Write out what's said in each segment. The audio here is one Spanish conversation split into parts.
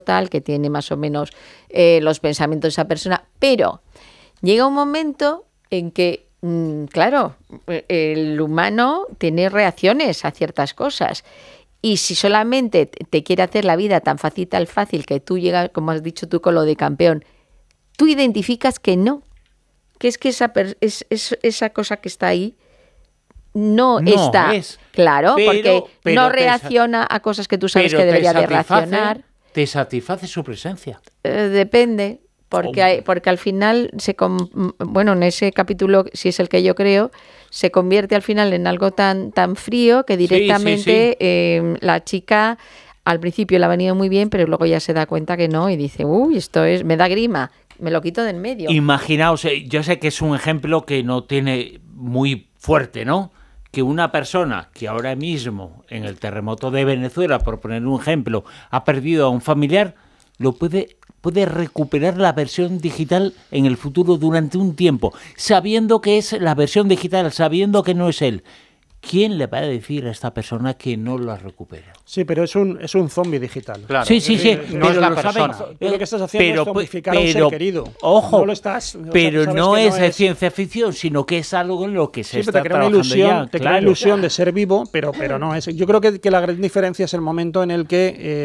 tal, que tiene más o menos los pensamientos de esa persona, pero llega un momento en que, claro, el humano tiene reacciones a ciertas cosas. Y si solamente te quiere hacer la vida tan fácil, tan fácil, que tú llegas, como has dicho tú con lo de campeón, tú identificas que no, que es que esa cosa que está ahí no está, claro, pero no reacciona a cosas que tú sabes que debería de reaccionar. ¿Te satisface su presencia? Depende, porque al final, en ese capítulo, si es el que yo creo, se convierte al final en algo tan frío que directamente la chica al principio le ha venido muy bien, pero luego ya se da cuenta que no y dice, esto me da grima, me lo quito de en medio. Imaginaos, yo sé que es un ejemplo que no tiene muy fuerte, ¿no? Que una persona que ahora mismo en el terremoto de Venezuela, por poner un ejemplo, ha perdido a un familiar, lo puede recuperar la versión digital en el futuro durante un tiempo, sabiendo que es la versión digital, sabiendo que no es él. ¿Quién le va a decir a esta persona que no la recupera? Sí, pero es un zombie digital. Claro. Sí. No es la persona. Tú lo que estás haciendo es zombificar a un ser querido. Ojo, no es ciencia ficción, sino que es algo en lo que se está trabajando ya. Te crea ilusión de ser vivo, pero no es. Yo creo que la gran diferencia es el momento en el que,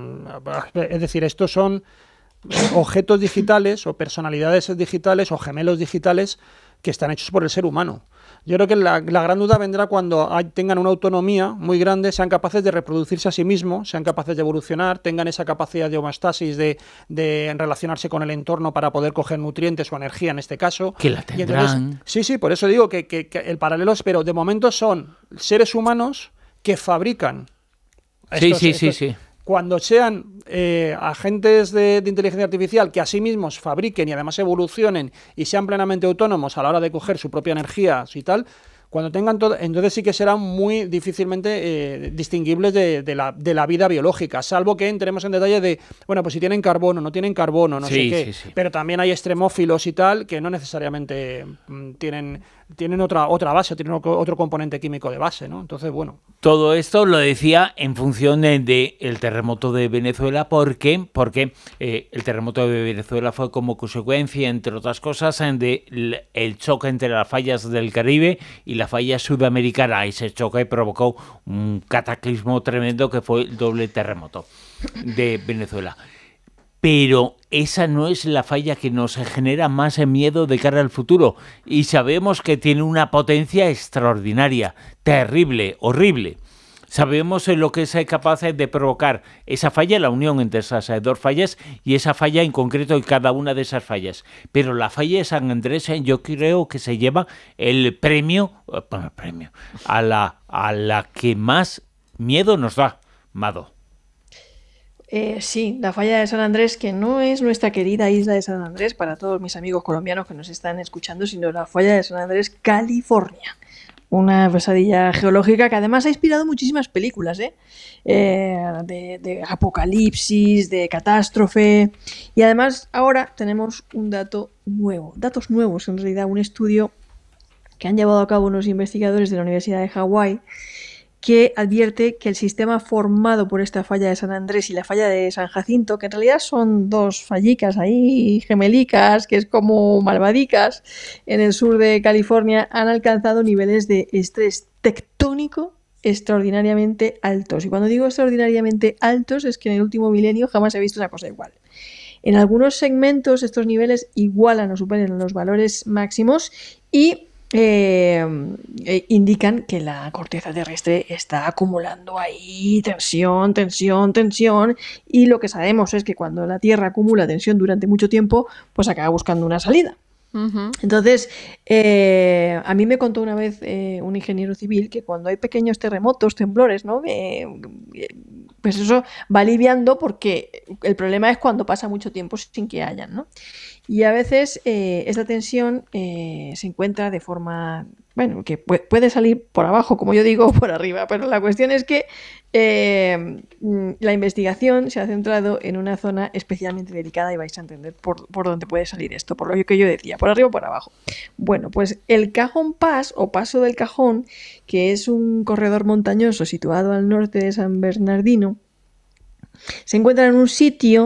es decir, estos son objetos digitales o personalidades digitales o gemelos digitales que están hechos por el ser humano. Yo creo que la gran duda vendrá cuando tengan una autonomía muy grande, sean capaces de reproducirse a sí mismos, sean capaces de evolucionar, tengan esa capacidad de homeostasis, de relacionarse con el entorno para poder coger nutrientes o energía en este caso. Que la tendrán. Sí, por eso digo que el paralelo es, pero de momento son seres humanos que fabrican. Sí. Cuando sean agentes de inteligencia artificial que a sí mismos fabriquen y además evolucionen y sean plenamente autónomos a la hora de coger su propia energía y tal, cuando tengan todo, entonces sí que serán muy difícilmente distinguibles de la vida biológica, salvo que entremos en detalle de, pues si tienen carbono, no tienen carbono, no sé qué. Sí. Pero también hay extremófilos y tal que no necesariamente tienen otra base, tienen otro componente químico de base, ¿no? Entonces, todo esto lo decía en función del terremoto de Venezuela, porque el terremoto de Venezuela fue como consecuencia, entre otras cosas, del choque entre las fallas del Caribe y la falla sudamericana. Ese choque provocó un cataclismo tremendo que fue el doble terremoto de Venezuela. Pero esa no es la falla que nos genera más miedo de cara al futuro. Y sabemos que tiene una potencia extraordinaria, terrible, horrible. Sabemos lo que es capaz de provocar esa falla, la unión entre esas dos fallas y esa falla en concreto y cada una de esas fallas. Pero la falla de San Andrés yo creo que se lleva el premio a la que más miedo nos da, Mado. Sí, la falla de San Andrés, que no es nuestra querida isla de San Andrés para todos mis amigos colombianos que nos están escuchando, sino la falla de San Andrés, California. Una pesadilla geológica que además ha inspirado muchísimas películas, de apocalipsis, de catástrofe. Y además ahora tenemos un datos nuevos en realidad, un estudio que han llevado a cabo unos investigadores de la Universidad de Hawái, que advierte que el sistema formado por esta falla de San Andrés y la falla de San Jacinto, que en realidad son dos fallicas ahí, gemelicas, que es como malvadicas, en el sur de California, han alcanzado niveles de estrés tectónico extraordinariamente altos. Y cuando digo extraordinariamente altos, es que en el último milenio jamás he visto una cosa igual. En algunos segmentos estos niveles igualan o superan los valores máximos y indican que la corteza terrestre está acumulando ahí tensión, y lo que sabemos es que cuando la Tierra acumula tensión durante mucho tiempo, pues acaba buscando una salida. Uh-huh. Entonces, a mí me contó una vez un ingeniero civil que cuando hay pequeños terremotos, temblores, ¿no? Pues eso va aliviando, porque el problema es cuando pasa mucho tiempo sin que hayan, ¿no? Y a veces esta tensión se encuentra de forma, que puede salir por abajo, como yo digo, o por arriba, pero la cuestión es que la investigación se ha centrado en una zona especialmente delicada y vais a entender por dónde puede salir esto, por lo que yo decía, por arriba o por abajo. Bueno, pues el Cajón Pass o Paso del Cajón, que es un corredor montañoso situado al norte de San Bernardino, se encuentra en un sitio